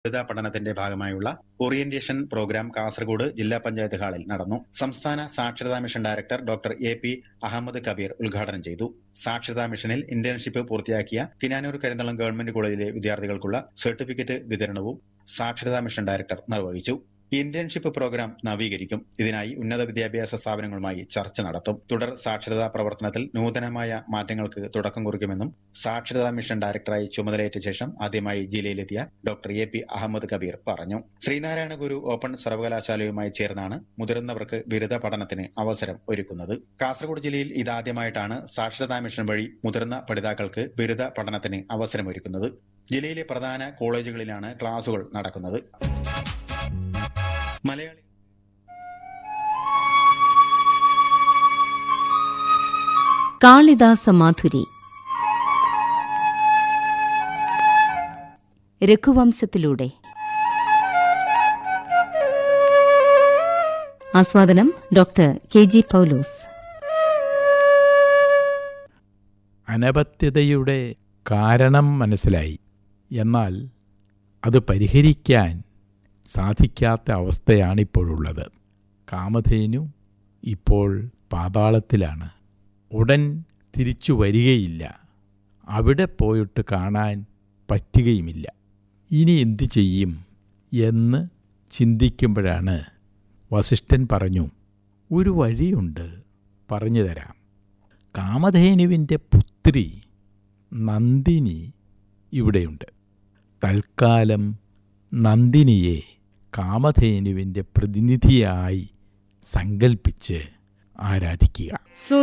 പഠനത്തിന്റെ ഭാഗമായുള്ള orientation programme Kasaragod ജില്ലാ പഞ്ചായത്ത് ഹാളിൽ നടന്നു. സംസ്ഥാന സാക്ഷരതാ mission director doctor AP Ahmed Kabir ഉദ്ഘാടനം ചെയ്തു. സാക്ഷരതാ മിഷനിൽ ഇന്റേൺഷിപ്പ് പൂർത്തിയാക്കിയ കിനാനൂർ കരിന്തളം ഗവൺമെന്റ് കോളേജിലെ വിദ്യാർത്ഥികൾക്കുള്ള സർട്ടിഫിക്കറ്റ് വിതരണവും സാക്ഷരതാ മിഷൻ ഡയറക്ടർ നിർവഹിച്ചു. Internship programme നവീകരിക്കും. ഇതിനായി ഉന്നത വിദ്യാഭ്യാസ സ്ഥാപനങ്ങളുമായി ചർച്ച നടത്തും. തുടർ സാക്ഷരതാ പ്രവർത്തനത്തിൽ നൂതനമായ മാറ്റങ്ങൾക്ക് തുടക്കം കുറിക്കുമെന്നും സാക്ഷരതാ മിഷൻ ഡയറക്ടറായി ചുമതലയേറ്റ ശേഷം ആദ്യമായി ജില്ലയിലെത്തിയ ഡോക്ടർ AP അഹമ്മദ് കബീർ പറഞ്ഞു. ശ്രീനാരായണ ഗുരു ഓപ്പൺ സർവകലാശാലയുമായി ചേർന്നാണ് മുതിർന്നവർക്ക് ബിരുദ പഠനത്തിന് അവസരം ഒരുക്കുന്നത്. കാസർഗോഡ് ജില്ലയിൽ ഇതാദ്യമായിട്ടാണ് സാക്ഷരതാ മിഷൻ വഴി മുതിർന്ന പഠിതാക്കൾക്ക് ബിരുദ പഠനത്തിന് അവസരമൊരുക്കുന്നത്. ജില്ലയിലെ പ്രധാന കോളേജുകളിലാണ് ക്ലാസുകൾ നടക്കുന്നത്. മലയാളി കാളിദാസ മാധുരി രഘുവംശത്തിലൂടെ ആസ്വാദനം ഡോക്ടർ KG പൗലോസ്. അനപത്യതയുടെ കാരണം മനസ്സിലായി. എന്നാൽ അത് പരിഹരിക്കാൻ സാധിക്കാത്ത അവസ്ഥയാണിപ്പോഴുള്ളത്. കാമധേനു ഇപ്പോൾ പാതാളത്തിലാണ്. ഉടൻ തിരിച്ചു വരികയില്ല. അവിടെ പോയിട്ട് കാണാൻ പറ്റുകയുമില്ല. ഇനി എന്തു ചെയ്യും എന്ന് ചിന്തിക്കുമ്പോഴാണ് വസിഷ്ഠൻ പറഞ്ഞു, ഒരു വഴിയുണ്ട്, പറഞ്ഞു തരാം. കാമധേനുവിൻ്റെ പുത്രി നന്ദിനി ഇവിടെയുണ്ട്. തൽക്കാലം നന്ദിനിയെ കാമധേനുവിൻ്റെ പ്രതിനിധിയായി സങ്കൽപ്പിച്ച് ആരാധിക്കുക.